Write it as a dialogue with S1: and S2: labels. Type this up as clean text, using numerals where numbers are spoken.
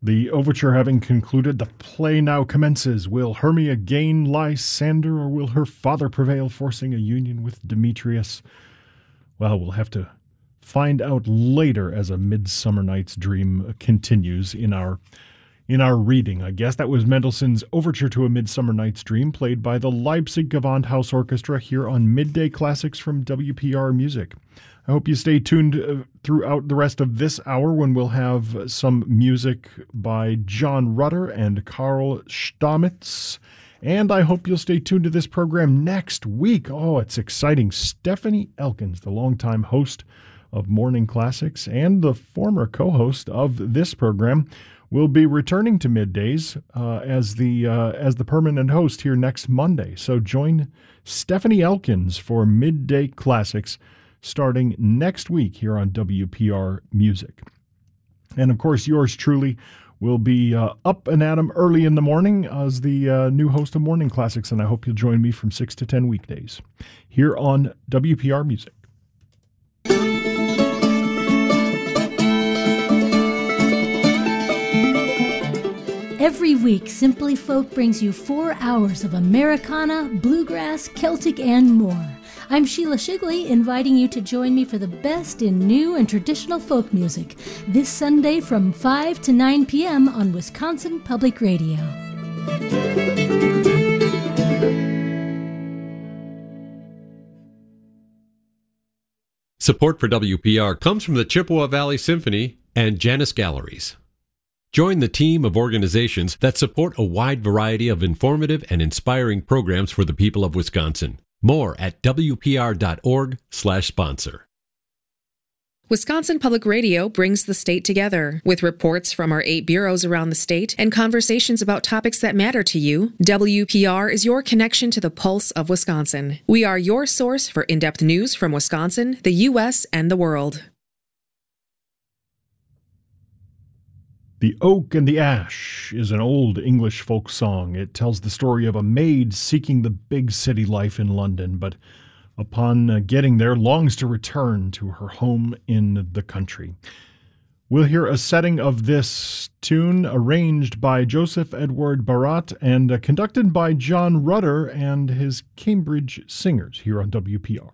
S1: The overture having concluded, the play now commences. Will Hermia gain Lysander, or will her father prevail, forcing a union with Demetrius? Well, we'll have to find out later as A Midsummer Night's Dream continues in our reading. I guess that was Mendelssohn's Overture to A Midsummer Night's Dream, played by the Leipzig Gewandhaus Orchestra here on Midday Classics from WPR Music. I hope you stay tuned throughout the rest of this hour when we'll have some music by John Rutter and Karl Stamitz. And I hope you'll stay tuned to this program next week. Oh, it's exciting. Stephanie Elkins, the longtime host of Morning Classics and the former co-host of this program, will be returning to Middays as the permanent host here next Monday. So join Stephanie Elkins for Midday Classics starting next week here on WPR Music. And of course, yours truly will be up and at 'em early in the morning as the new host of Morning Classics, and I hope you'll join me from 6 to 10 weekdays here on WPR Music.
S2: Every week, Simply Folk brings you 4 hours of Americana, bluegrass, Celtic, and more. I'm Sheila Shigley, inviting you to join me for the best in new and traditional folk music this Sunday from 5 to 9 p.m. on Wisconsin Public Radio.
S3: Support for WPR comes from the Chippewa Valley Symphony and Janus Galleries. Join the team of organizations that support a wide variety of informative and inspiring programs for the people of Wisconsin. More at wpr.org/sponsor.
S4: Wisconsin Public Radio brings the state together. With reports from our 8 bureaus around the state and conversations about topics that matter to you, WPR is your connection to the pulse of Wisconsin. We are your source for in-depth news from Wisconsin, the U.S., and the world.
S1: The Oak and the Ash is an old English folk song. It tells the story of a maid seeking the big city life in London, but upon getting there, longs to return to her home in the country. We'll hear a setting of this tune arranged by Joseph Edward Barat and conducted by John Rutter and his Cambridge Singers here on WPR.